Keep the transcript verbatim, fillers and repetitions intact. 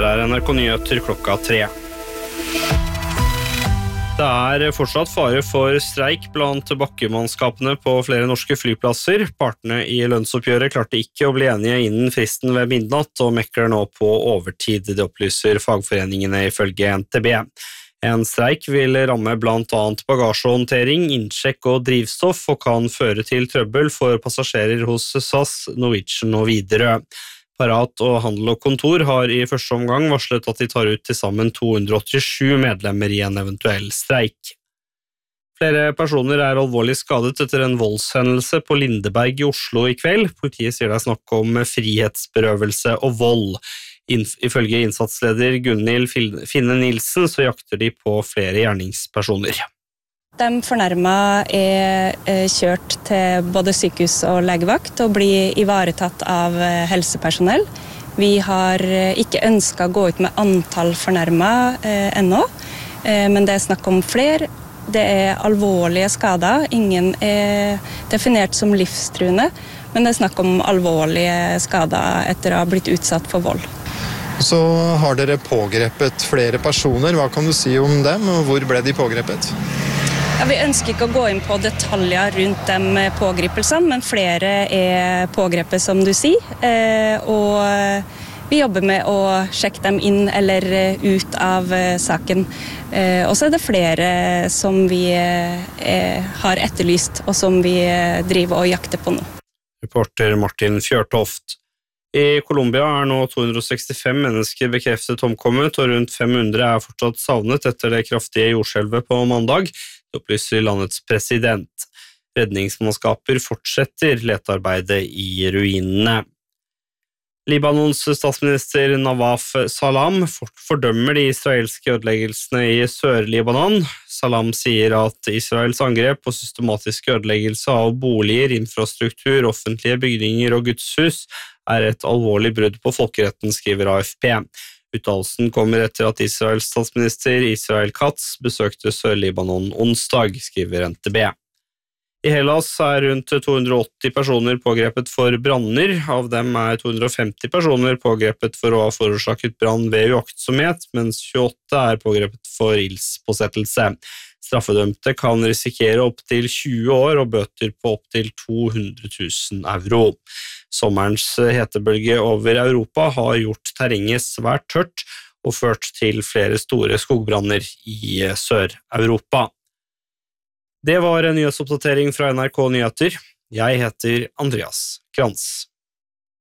Her er N R K Nyheter klokka tre. Det er fortsatt fare for streik blant bakkemannskapene på flere norske flyplasser. Partene i lønnsoppgjøret klarte ikke å bli enige innen fristen ved midnatt og mekler nå på overtid, det opplyser fagforeningene ifølge N T B. En streik vil ramme blant annet bagasjehåndtering, innsjekk og drivstoff og kan føre til trøbbel for passasjerer hos S A S, Norwegian og Widerøe. Parat og Handel og Kontor har i første omgang varslet at de tar ut til sammen to hundre åttisju medlemmer i en eventuell streik. Flere personer er alvorlig skadet etter en voldshendelse på Lindeberg i Oslo i kveld. Politiet sier det er snakk om frihetsberøvelse og vold. Ifølge innsatsleder Gunhild Finne Nilsen så jakter de på flere gjerningspersoner. De fornærmede er kjørt til både sykehus og legevakt og blir ivaretatt av helsepersonell. Vi har ikke ønsket å gå ut med antall fornærmede ennå, men det er snakk om flere. Det er alvorlige skader. Ingen er definert som livstruende, men det er snakk om alvorlige skader etter å ha blitt utsatt for vold. Så har dere pågrepet flere personer. Hva kan du si om dem, og hvor ble de pågrepet? Ja, vi ønsker ikke å gå inn på detaljer rundt de pågripelsene, men flere er pågrepet, som du sier. Og vi jobber med å sjekke dem inn eller ut av saken. Og så er det flere som vi har etterlyst, og som vi driver og jakter på nå. Reporter Martin Fjørtoft. I Colombia er nå to hundre sekstifem mennesker bekreftet omkommet, og rundt fem hundre er fortsatt savnet etter det kraftige jordskjelvet på mandag, det opplyser landets president. Redningsmannskaper fortsetter letearbeidet i ruinene. Libanons statsminister Nawaf Salam fordømmer de israelske ødeleggelsene i Sør-Libanon. Salam sier at Israels angrep og systematiske ødeleggelse av boliger, infrastruktur, offentlige bygninger og gudshus er et alvorlig brudd på folkeretten, skriver A F P. Uttalelsen kommer etter at Israels statsminister Israel Katz besøkte Sør-Libanon onsdag, skriver N T B. I Hellas er rundt to hundre åtti personer pågrepet for branner. Av dem er to hundre femti personer pågrepet for å ha forårsaket brann ved uaktsomhet, mens tjueåtte er pågrepet for ildspåsettelse. Straffedømte kan risikere opp til tjue år og bøter på opp til to hundre tusen euro. Sommerens hetebølge over Europa har gjort terrenget svært tørt og ført til flere store skogbranner i Sør-Europa. Det var en nyhetsoppdatering fra N R K Nyheter. Jeg heter Andreas Krantz.